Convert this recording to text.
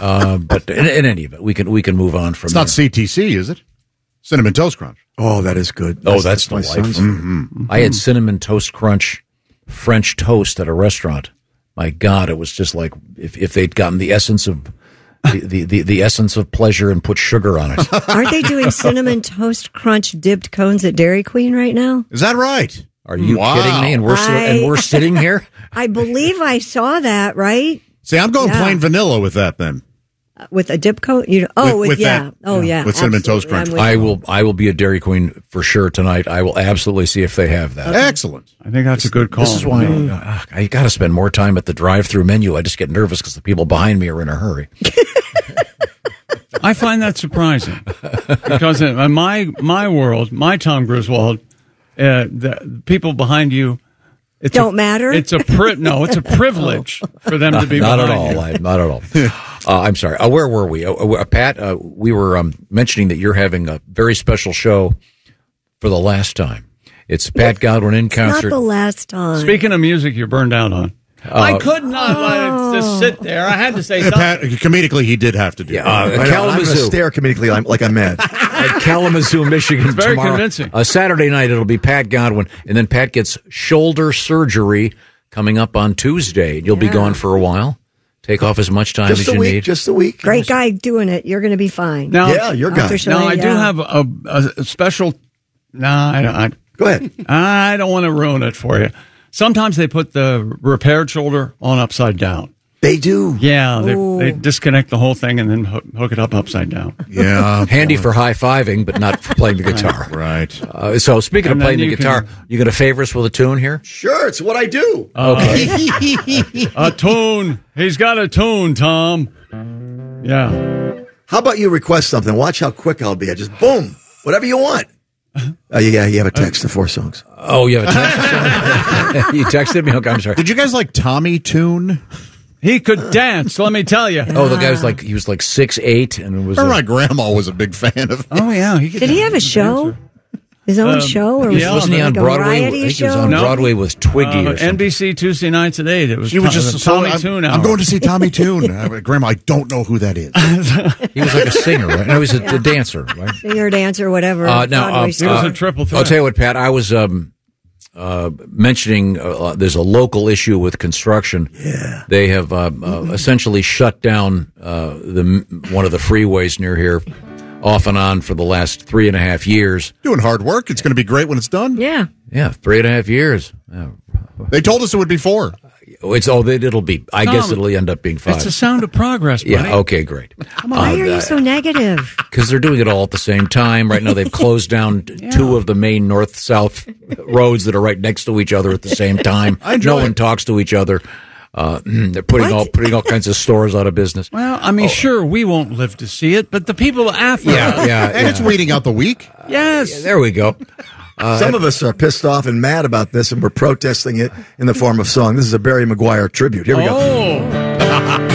But in any event, we can move on from. It's not CTC, is it? Cinnamon Toast Crunch. Oh, that is good. That's delightful. Mm-hmm. I had Cinnamon Toast Crunch French toast at a restaurant. My God, it was just like if they'd gotten the essence of the essence of pleasure and put sugar on it. Aren't they doing Cinnamon Toast Crunch dipped cones at Dairy Queen right now? Is that right? Are you kidding me? And we're sitting here? I believe I saw that, right? See, I'm going plain vanilla with that then. With a dip coat? With Cinnamon Toast Crunch. I will be at Dairy Queen for sure tonight. I will absolutely see if they have that. Excellent. I think that's a good call. This is why I got to spend more time at the drive-through menu. I just get nervous because the people behind me are in a hurry. I find that surprising because in my world, my Tom Griswold, the people behind you don't matter. It's a privilege for them to be not behind at all. you. Not at all. I'm sorry. Where were we? Pat, we were mentioning that you're having a very special show for the last time. It's Pat Godwin in concert. Not the last time. Speaking of music, you're burned out on. I could not let it just sit there. I had to say something. Pat, comedically, he did have to do I'm going to stare comedically like I'm mad. At Kalamazoo, Michigan It's very tomorrow. convincing. Saturday night, it'll be Pat Godwin, and then Pat gets shoulder surgery coming up on Tuesday. You'll be gone for a while. Take off as much time as you need. Just a week. Great guy doing it. You're going to be fine. Now, you're gone. Now, I do have a special. No, I Go ahead. I don't want to ruin it for you. Sometimes they put the repaired shoulder on upside down. They do. Yeah, they disconnect the whole thing and then hook it up upside down. Yeah. Handy for high-fiving, but not for playing the guitar. Right. So speaking of playing the guitar, you going to favor us with a tune here? Sure, it's what I do. Okay. A tune. He's got a tune, Tom. Yeah. How about you request something? Watch how quick I'll be. I just boom, whatever you want. You have a text to 4 songs. Oh, you have a text? You texted me? Okay, I'm sorry. Did you guys like Tommy Tune? He could dance, let me tell you. Oh, the guy was he was like 6'8", and it was. My grandma was a big fan of him. Oh yeah, did he have a show? His own show, or wasn't he on Broadway? I think he was on Broadway with Twiggy or something. NBC Tuesday nights at 8. It was. She was just Tommy Tune. I'm going to see Tommy Tune. Grandma, I don't know who that is. He was like a singer, right? No, he was a dancer, right? Singer, dancer, whatever. He was a triple threat. I'll tell you what, Pat. I was mentioning there's a local issue with construction. Yeah, they have essentially shut down one of the freeways near here, off and on for the last 3.5 years. Doing hard work. It's going to be great when it's done. Yeah. 3.5 years. They told us it would be 4. It'll be. I guess it'll end up being 5. It's a sound of progress, buddy. Yeah. Okay. Great. Why are you so negative? Because they're doing it all at the same time. Right now, they've closed down 2 of the main north-south roads that are right next to each other at the same time. No one talks to each other. They're putting all kinds of stores out of business. Well, I mean, sure, we won't live to see it, but the people after us. And it's weeding out the weak. Yes. There we go. Some of us are pissed off and mad about this, and we're protesting it in the form of song. This is a Barry Maguire tribute. Here we go.